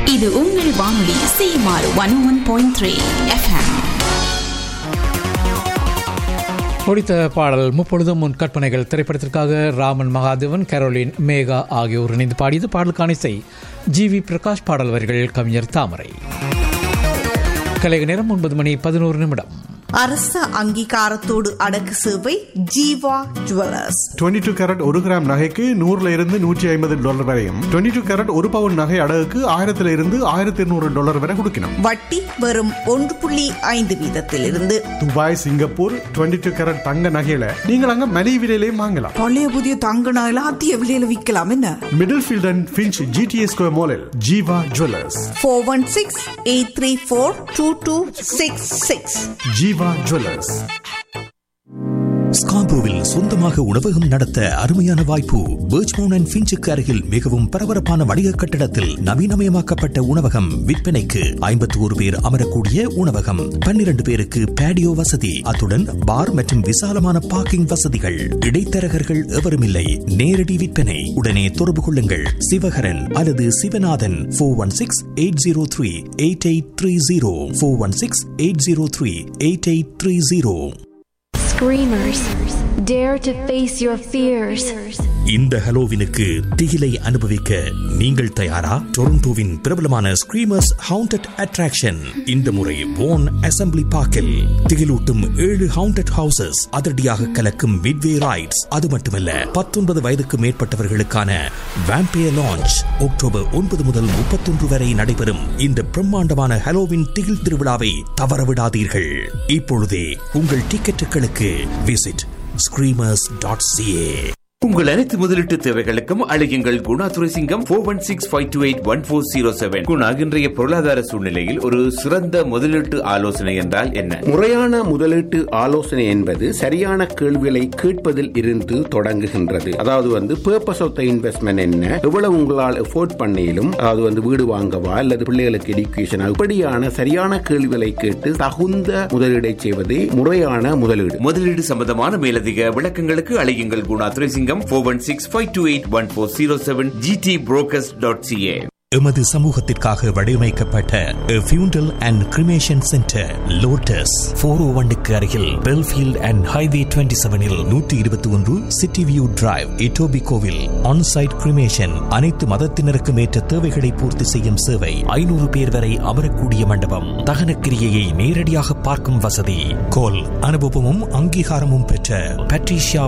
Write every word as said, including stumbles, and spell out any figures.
இது உங்கள் வானொலி CMR one one point three FM. முடித்த பாடல் முப்பொழுதும் முன் கற்பனைகள் திரைப்படத்திற்காக ராமன் மகாதேவன், கரோலின், மேகா ஆகியோர் இணைந்து பாடியது. பாடலுக்கான இசை ஜி வி பிரகாஷ், பாடல் வரிகள் கவிஞர் தாமரை. கலைக நேரம் ஒன்பது மணி பதினோரு நிமிடம். அரச அங்கீகாரத்தோடு அடக்கு சேவை Jeeva jewellers. Twenty two carat ஒரு கிராம் நகைக்கு நூறுல இருந்து நூற்றி ஐம்பது டாலர் வரையும், டுவெண்ட்டி டூ கேரட் ஒரு பவுன் நகை அடகுக்கு ஆயிரத்துல இருந்து ஆயிரத்தி இருநூறு டாலர் வரை கொடுக்கணும். வட்டி வெறும் ஒன்று புள்ளி ஐந்து வீதத்தில் இருந்து. Dubai, Singapore twenty two carat தங்க நகையில நீங்கள் அங்க மலிவு விலையிலையும் வாங்கலாம். பழைய புதிய தங்க நகையில அதிக விலையில விற்கலாம். என்ன middle field and Finch GTA square மாலில் Jeeva jewellers. Four one six eight three four two two six six. Jeeva jewellers. ஸ்கார்போவில் சொந்தமாக உணவகம் நடத்த அருமையான வாய்ப்பு. பர்ச்மவுண்ட் அண்ட் ஃபின்ச்சுக்கு அருகில் மிகவும் பரபரப்பான வணிக கட்டடத்தில் நவீனமயமாக்கப்பட்ட உணவகம் விற்பனைக்கு. ஐம்பத்தி ஒரு பேர் அமரக்கூடிய உணவகம், பன்னிரண்டு பேருக்கு பேடியோ வசதி, அத்துடன் பார் மற்றும் விசாலமான பார்க்கிங் வசதிகள். இடைத்தரகர்கள் எவரும் இல்லை. நேரடி விற்பனை. உடனே தொடர்பு கொள்ளுங்கள் சிவகரன் அல்லது Sivanathan. Four one six eight zero three eight eight three zero four one six eight zero three eight eight three zero. Screamers, dare to face your fears. இந்த ஹலோவினுக்கு திகிலை அனுபவிக்க நீங்கள் தயாரா? டொரண்டோவின் பிரபலமான ஸ்கிரீமர்ஸ் ஹவுண்டட் அட்ராக்ஷன் இந்த முறை வோன் அசெம்பிளி பார்க்கில். திகிலூட்டும் ஏழு ஹவுண்டட் ஹவுசஸ், அதிரடியாக கலக்கும் மிட்வே ரைட்ஸ். அது மட்டுமல்ல, பத்தொன்பது வயதுக்கு மேற்பட்டவர்களுக்கான வேம்பயர் லான்ச். அக்டோபர் ஒன்பது முதல் முப்பத்தொன்று வரை நடைபெறும் இந்த பிரம்மாண்டமான ஹலோவின் திகில் திருவிழாவை தவறவிடாதீர்கள். இப்பொழுதே உங்கள் டிக்கெட்டுகளுக்கு visit screamers dot c a. உங்கள் அனைத்து முதலீட்டு தேவைகளுக்கும் அழையுங்கள் Guna Thuraisingam. Four one six five two eight one four zero seven. Guna, இன்றைய பொருளாதார சூழ்நிலையில் ஒரு சிறந்த முதலீட்டு ஆலோசனை என்றால் என்ன? முறையான முதலீட்டு ஆலோசனை என்பது சரியான கேள்விகளை கேட்பதில் இருந்து தொடங்குகின்றது. அதாவது வந்து பர்பஸ் ஆஃப் த இன்வெஸ்ட்மெண்ட் என்ன, எவ்வளவு உங்களால் எஃபோர்ட் பண்ணிலும், அதாவது வந்து வீடு வாங்கவா அல்லது பிள்ளைகளுக்கு எடுக்கேஷன், இப்படியான சரியான கேள்விகளை கேட்டு தகுந்த முதலீடை செய்வதே முறையான முதலீடு. முதலீடு சம்பந்தமான மேலதிக விளக்கங்களுக்கு அழையுங்கள் Guna Thuraisingam. four one six five two eight one four zero seven g t brokers dot c a. எமது சமூகத்திற்காக வடிவமைக்கப்பட்ட ஃபியூண்டல் and cremation centre lotus four ஓ ஒன்னுக்கு அருகில் பெல்ஃபீல்ட் அண்ட் ஹைவே டுவெண்ட்டி செவனில் நூற்றி இருபத்தி ஒன்று city view drive, இட்டோபிகோவில். Onsite cremation, அனைத்து மதத்தினருக்கும் ஏற்ற தேவைகளை பூர்த்தி செய்யும் சேவை. ஐநூறு பேர் வரை அமரக்கூடிய மண்டபம். தகனக்கிரியையை நேரடியாக பார்க்கும் வசதி. கோல் அனுபவமும் அங்கீகாரமும் பெற்ற பட்ரிஷியா